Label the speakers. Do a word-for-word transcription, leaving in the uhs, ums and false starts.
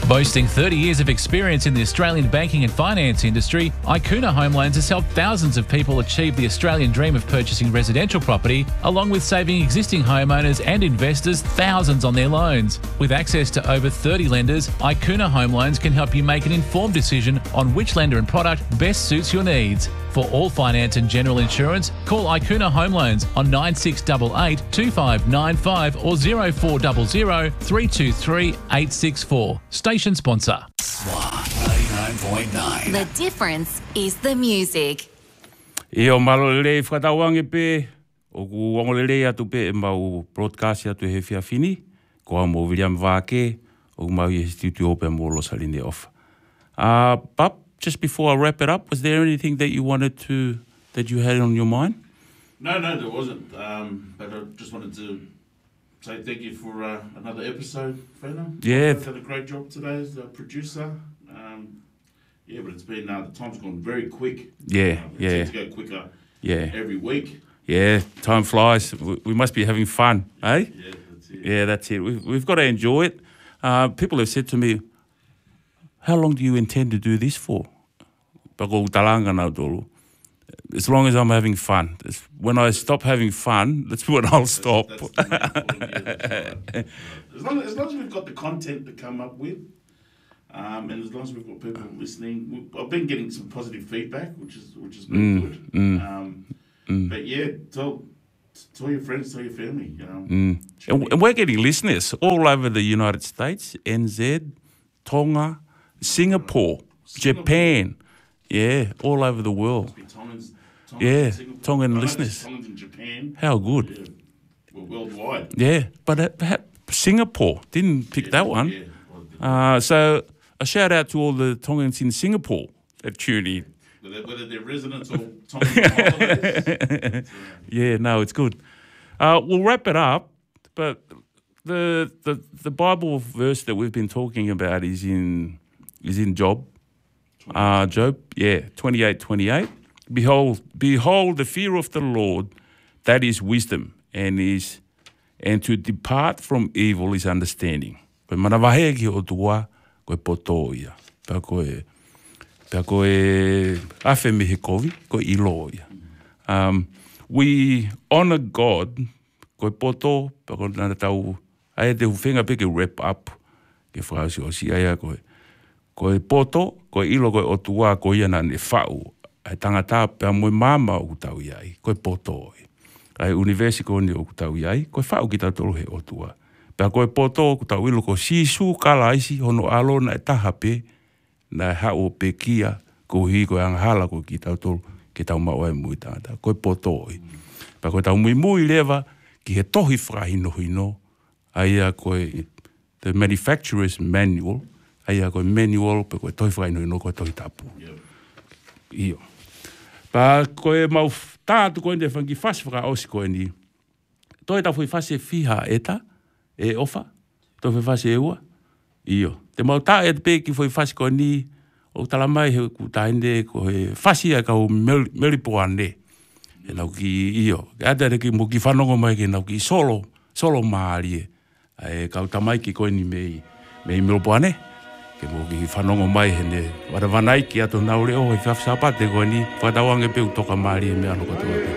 Speaker 1: Boasting thirty years of experience in the Australian banking and finance industry, Icuna Home Loans has helped thousands of people achieve the Australian dream of purchasing residential property, along with saving existing homeowners and investors thousands on their loans. With access to over thirty lenders, Icuna Home Loans can help you make an informed decision on which lender and product best suits your needs. For all finance and general insurance, call Icuna Home Loans on nine six eight eight, two five nine five or zero four zero zero, three two three, eight six four. Station sponsor.
Speaker 2: Swan ninety-nine point nine.
Speaker 3: The difference is the music.
Speaker 4: E o malo le whakatawange pe, o ku wangolele atu pe e mau broadcast atu he whiawhini, ko a mo William Vake, o mau i studio pe mo losaline off. Uh, Pap, just before I wrap it up, was there anything that you wanted to, that you had on your mind?
Speaker 5: No, no, there wasn't. Um, but I just wanted to say thank you for uh, another episode, Fena.
Speaker 4: Yeah.
Speaker 5: You've done a great job today as the producer. Um, yeah, but it's been, uh, the time's gone very quick.
Speaker 4: Yeah,
Speaker 5: uh, it
Speaker 4: yeah.
Speaker 5: seems to go quicker
Speaker 4: Yeah.
Speaker 5: every week.
Speaker 4: Yeah, time flies. We we must be having fun, eh?
Speaker 5: Yeah, that's it.
Speaker 4: Yeah, that's it. We've, we've got to enjoy it. Uh, people have said to me, how long do you intend to do this for? Pako talanga nau tolu. As long as I'm having fun. It's when I stop having fun, that's when I'll stop.
Speaker 5: That's, that's the main point, yeah, that's right. as, long, as long as we've got the content to come up with, um, and as long as we've got people listening, we, I've been getting some positive feedback, which is which has been
Speaker 4: Mm,
Speaker 5: good.
Speaker 4: mm,
Speaker 5: um,
Speaker 4: mm.
Speaker 5: But yeah, tell tell your friends, tell your family. You know,
Speaker 4: Mm. And, and we're getting listeners all over the United States, N Z, Tonga, Singapore,
Speaker 5: Singapore.
Speaker 4: Japan. Yeah, all over the world.
Speaker 5: Be Tongans, Tongans
Speaker 4: Yeah,
Speaker 5: in Singapore.
Speaker 4: Tongan
Speaker 5: I know
Speaker 4: listeners.
Speaker 5: there's Tongans in Japan.
Speaker 4: How good.
Speaker 5: Yeah, well, worldwide.
Speaker 4: Yeah, but uh, perhaps Singapore didn't pick
Speaker 5: Yeah,
Speaker 4: that one.
Speaker 5: yeah, well,
Speaker 4: Uh, so a shout out to all the Tongans in Singapore that tune in.
Speaker 5: whether, whether they're residents or Tongans on holidays.
Speaker 4: Yeah, no, it's good. Uh, we'll wrap it up, but the the the Bible verse that we've been talking about is in is in Job. Uh, Job, yeah, twenty-eight, twenty-eight. Behold, behold, the fear of the Lord, that is wisdom, and is and to depart from evil is understanding. Koe manavahe ki o tua, koe poto ia. Pea koe, pea koe awhi mihi kovi, koe ilo ia. Um, we honor God, koe poto, pea koe nana tau, ae te huwhenga pe ke wrap up, ke whakasi o si aia koe. Koe poto, koe ilo koe o tua, koe ia nane whau. Ai tangata pea moe mama o kutau iai, koe poto oi. Ai universi ko ni o kutau iai, koe whau ki tau he o tua. Pea koe poto o kutau ilo ko sisu kala isi, hono alo na e taha pe, na e hao pe kia, ko hi koe anghala ko ki tau tolu, ki tau maoe mui tangata. Koe poto oi. Pea koe tau mui mui lewa, ki he tohi whakahino hino, aia koe, the manufacturer's manual, aia koe manual, pe koe tohi whakahino hino, koe tohi tapu. Iyo. Pa koe mau tātu koe ne whangi whasi whaka osi koe ni. Toi ta fui whasi e whiha eta, e ofa, toi fui whasi e ua. Iyo. Te mau tā e te pēki fui whasi koe ni, o tala mai he ku tāinde koe whasi a kau meripoane. E nau ki iyo. Ke ata re ki mo ki whanongo mai ke nau ki solo, solo maari e. E kau tamai ki koe ni mei, mei meripoane. Ke mo ki whanongo mai hene, wara wanai ki ato naure o, e whiawhisapate koe ni, whatawange peu toka maari e mea no katoa.